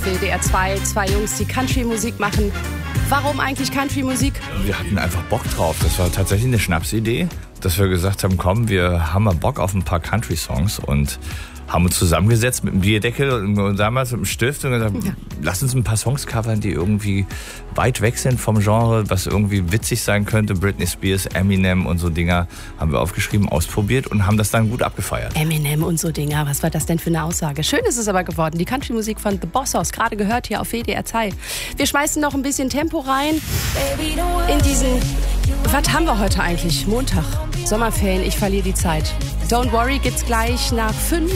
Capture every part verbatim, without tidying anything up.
W D R zwei. Zwei Jungs, die Country-Musik machen. Warum eigentlich Country-Musik? Wir hatten einfach Bock drauf. Das war tatsächlich eine Schnapsidee, dass wir gesagt haben, komm, wir haben mal Bock auf ein paar Country-Songs und haben uns zusammengesetzt mit einem Bierdeckel und damals mit einem Stift und gesagt, ja. lass uns ein paar Songs covern, die irgendwie weit weg sind vom Genre, was irgendwie witzig sein könnte. Britney Spears, Eminem und so Dinger haben wir aufgeschrieben, ausprobiert und haben das dann gut abgefeiert. Eminem und so Dinger, was war das denn für eine Aussage? Schön ist es aber geworden. Die Country-Musik von The Bossos, gerade gehört hier auf W D R zwei. Wir schmeißen noch ein bisschen Tempo rein in diesen... Was haben wir heute eigentlich? Montag, Sommerferien, ich verliere die Zeit. Don't Worry gibt's gleich nach fünf.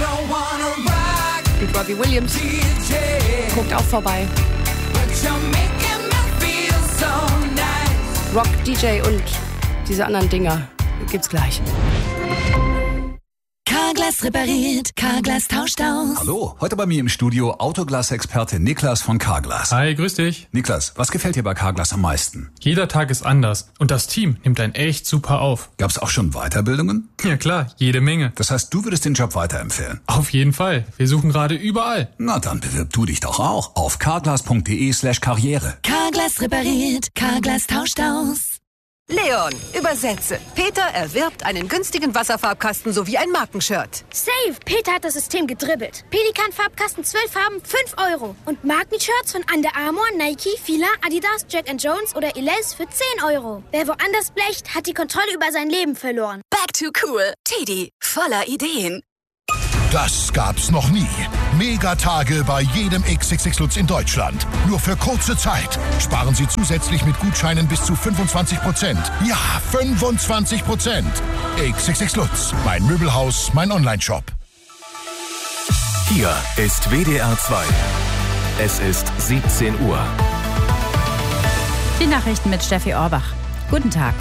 Mit Robbie Williams. Guckt auch vorbei. Rock, D J und diese anderen Dinger gibt's gleich. Carglass repariert, Carglass tauscht aus. Hallo, heute bei mir im Studio Autoglas-Experte Niklas von Carglass. Hi, grüß dich. Niklas, was gefällt dir bei Carglass am meisten? Jeder Tag ist anders und das Team nimmt einen echt super auf. Gab's auch schon Weiterbildungen? Ja klar, jede Menge. Das heißt, du würdest den Job weiterempfehlen? Auf jeden Fall, wir suchen gerade überall. Na dann bewirb du dich doch auch auf carglass.de slash karriere. Carglass repariert, Carglass tauscht aus. Leon, übersetze. Peter erwirbt einen günstigen Wasserfarbkasten sowie ein Markenshirt. Safe! Peter hat das System gedribbelt. Pelikan-Farbkasten zwölf Farben, fünf Euro. Und Markenshirts von Under Armour, Nike, Fila, Adidas, Jack and Jones oder Elize für zehn Euro. Wer woanders blecht, hat die Kontrolle über sein Leben verloren. Back to cool. Teddy, voller Ideen. Das gab's noch nie. Megatage bei jedem X X X Lutz in Deutschland. Nur für kurze Zeit. Sparen Sie zusätzlich mit Gutscheinen bis zu fünfundzwanzig Prozent. Ja, fünfundzwanzig Prozent. X X X Lutz. Mein Möbelhaus, mein Onlineshop. Hier ist W D R zwei. Es ist siebzehn Uhr. Die Nachrichten mit Steffi Orbach. Guten Tag.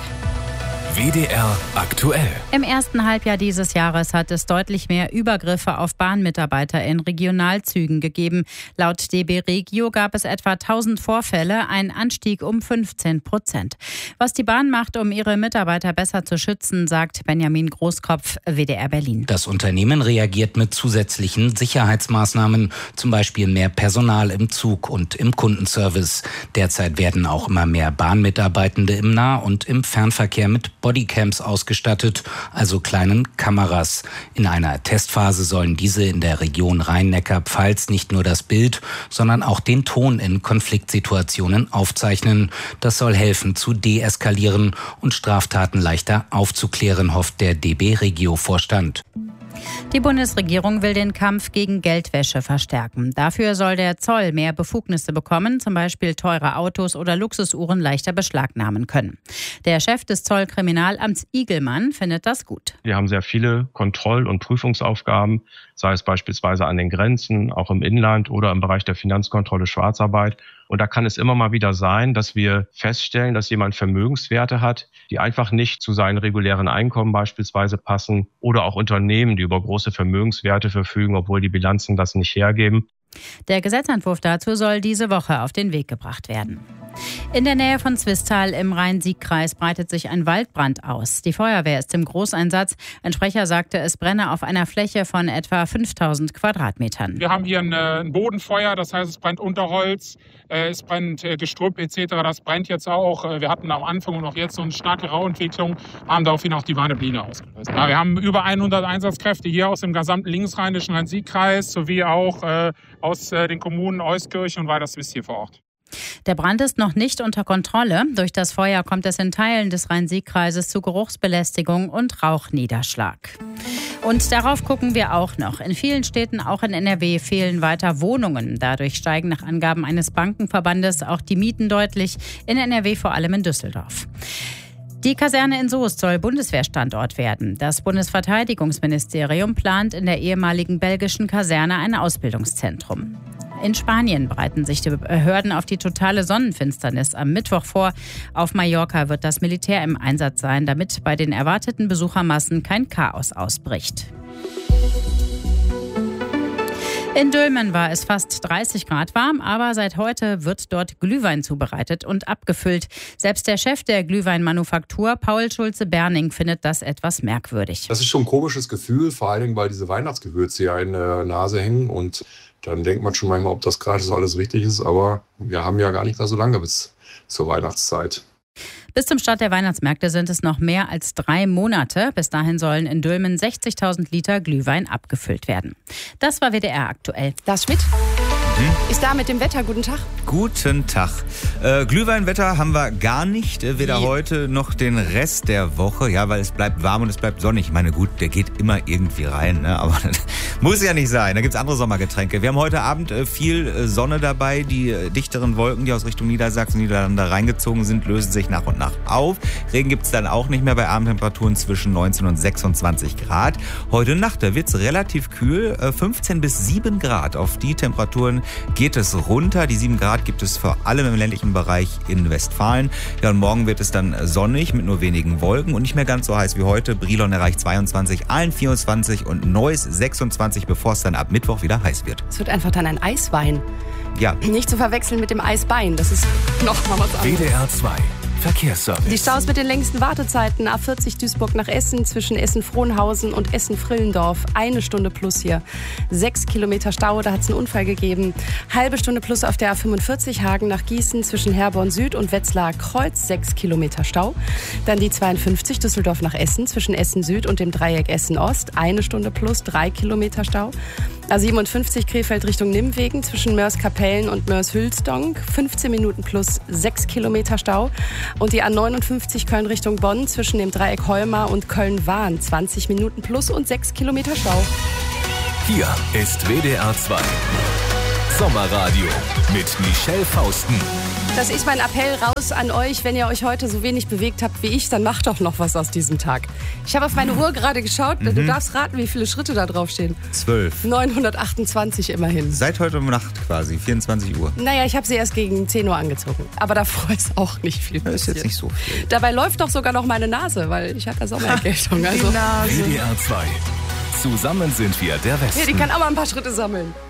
W D R aktuell. Im ersten Halbjahr dieses Jahres hat es deutlich mehr Übergriffe auf Bahnmitarbeiter in Regionalzügen gegeben. Laut D B Regio gab es etwa tausend Vorfälle, ein Anstieg um fünfzehn Prozent. Was die Bahn macht, um ihre Mitarbeiter besser zu schützen, sagt Benjamin Großkopf, W D R Berlin. Das Unternehmen reagiert mit zusätzlichen Sicherheitsmaßnahmen, zum Beispiel mehr Personal im Zug und im Kundenservice. Derzeit werden auch immer mehr Bahnmitarbeitende im Nah- und im Fernverkehr mit Bodycams ausgestattet, also kleinen Kameras. In einer Testphase sollen diese in der Region Rhein-Neckar-Pfalz nicht nur das Bild, sondern auch den Ton in Konfliktsituationen aufzeichnen. Das soll helfen zu deeskalieren und Straftaten leichter aufzuklären, hofft der D B Regio-Vorstand. Die Bundesregierung will den Kampf gegen Geldwäsche verstärken. Dafür soll der Zoll mehr Befugnisse bekommen, zum Beispiel teure Autos oder Luxusuhren leichter beschlagnahmen können. Der Chef des Zollkriminalamts Igelmann findet das gut. Wir haben sehr viele Kontroll- und Prüfungsaufgaben, sei es beispielsweise an den Grenzen, auch im Inland oder im Bereich der Finanzkontrolle Schwarzarbeit. Und da kann es immer mal wieder sein, dass wir feststellen, dass jemand Vermögenswerte hat, die einfach nicht zu seinen regulären Einkommen beispielsweise passen, oder auch Unternehmen, die über große Vermögenswerte verfügen, obwohl die Bilanzen das nicht hergeben. Der Gesetzentwurf dazu soll diese Woche auf den Weg gebracht werden. In der Nähe von Zwistal im Rhein-Sieg-Kreis breitet sich ein Waldbrand aus. Die Feuerwehr ist im Großeinsatz. Ein Sprecher sagte, es brenne auf einer Fläche von etwa fünftausend Quadratmetern. Wir haben hier ein Bodenfeuer, das heißt, es brennt Unterholz, es brennt Gestrüpp et cetera. Das brennt jetzt auch. Wir hatten am Anfang und auch jetzt so eine starke Rauentwicklung, haben daraufhin auch die warme Biene ausgelöst. Ja, wir haben über hundert Einsatzkräfte hier aus dem gesamten linksrheinischen Rhein-Sieg-Kreis sowie auch äh, aus äh, den Kommunen Euskirchen und Weiderswist hier vor Ort. Der Brand ist noch nicht unter Kontrolle. Durch das Feuer kommt es in Teilen des Rhein-Sieg-Kreises zu Geruchsbelästigung und Rauchniederschlag. Und darauf gucken wir auch noch. In vielen Städten, auch in N R W, fehlen weiter Wohnungen. Dadurch steigen nach Angaben eines Bankenverbandes auch die Mieten deutlich. In N R W vor allem in Düsseldorf. Die Kaserne in Soest soll Bundeswehrstandort werden. Das Bundesverteidigungsministerium plant in der ehemaligen belgischen Kaserne ein Ausbildungszentrum. In Spanien bereiten sich die Behörden auf die totale Sonnenfinsternis am Mittwoch vor. Auf Mallorca wird das Militär im Einsatz sein, damit bei den erwarteten Besuchermassen kein Chaos ausbricht. In Dülmen war es fast dreißig Grad warm, aber seit heute wird dort Glühwein zubereitet und abgefüllt. Selbst der Chef der Glühweinmanufaktur, Paul Schulze-Berning, findet das etwas merkwürdig. Das ist schon ein komisches Gefühl, vor allen Dingen, weil diese Weihnachtsgewürze ja in der Nase hängen und Dann denkt man schon manchmal, ob das gerade so alles richtig ist. Aber wir haben ja gar nicht mehr so lange bis zur Weihnachtszeit. Bis zum Start der Weihnachtsmärkte sind es noch mehr als drei Monate. Bis dahin sollen in Dülmen sechzigtausend Liter Glühwein abgefüllt werden. Das war W D R aktuell. Lars Schmidt mhm. ist da mit dem Wetter. Guten Tag. Guten Tag. Äh, Glühweinwetter haben wir gar nicht. Äh, weder Wie? heute noch den Rest der Woche. Ja, weil es bleibt warm und es bleibt sonnig. Ich meine, gut, der geht immer irgendwie rein. Ne? Aber muss ja nicht sein. Da gibt's andere Sommergetränke. Wir haben heute Abend äh, viel äh, Sonne dabei. Die äh, dichteren Wolken, die aus Richtung Niedersachsen, Niederlande reingezogen sind, lösen sich nach und nach auf. Regen gibt's dann auch nicht mehr bei Abendtemperaturen zwischen neunzehn und sechsundzwanzig Grad. Heute Nacht, da wird's relativ kühl. Äh, fünfzehn bis sieben Grad. Auf die Temperaturen geht es runter. Die sieben Grad gibt es vor allem im ländlichen Bereich in Westfalen. Ja, und morgen wird es dann sonnig mit nur wenigen Wolken und nicht mehr ganz so heiß wie heute. Brilon erreicht zweiundzwanzig, Aalen vierundzwanzig und Neuss sechsundzwanzig, bevor es dann ab Mittwoch wieder heiß wird. Es wird einfach dann ein Eiswein. Ja. Nicht zu verwechseln mit dem Eisbein. Das ist noch mal was anderes. W D R zwei. Verkehrsservice. Die Staus mit den längsten Wartezeiten. A vierzig Duisburg nach Essen zwischen Essen-Frohnhausen und Essen-Frillendorf. Eine Stunde plus hier. Sechs Kilometer Stau, da hat es einen Unfall gegeben. Halbe Stunde plus auf der A fünfundvierzig Hagen nach Gießen zwischen Herborn Süd und Wetzlar Kreuz. Sechs Kilometer Stau. Dann die zweiundfünfzig Düsseldorf nach Essen zwischen Essen Süd und dem Dreieck Essen Ost. Eine Stunde plus, drei Kilometer Stau. A siebenundfünfzig Krefeld Richtung Nimwegen zwischen Mörs-Kapellen und Mörs-Hülsdonk. fünfzehn Minuten plus, sechs Kilometer Stau. Und die A neunundfünfzig Köln Richtung Bonn zwischen dem Dreieck Heumar und Köln-Wahn. zwanzig Minuten plus und sechs Kilometer Stau. Hier ist W D R zwei. Sommerradio mit Michelle Fausten. Das ist mein Appell raus an euch, wenn ihr euch heute so wenig bewegt habt wie ich, dann macht doch noch was aus diesem Tag. Ich habe auf meine Uhr gerade geschaut, mhm. du darfst raten, wie viele Schritte da drauf stehen. Zwölf. neunhundertachtundzwanzig immerhin. Seit heute um Nacht quasi, vierundzwanzig Uhr. Naja, ich habe sie erst gegen zehn Uhr angezogen. Aber davor ist auch nicht viel passiert. Das ist jetzt nicht so viel. Dabei läuft doch sogar noch meine Nase, weil ich hatte Sommererkältung. Also. W D R zwei. Zusammen sind wir der Westen. Ja, die kann auch mal ein paar Schritte sammeln.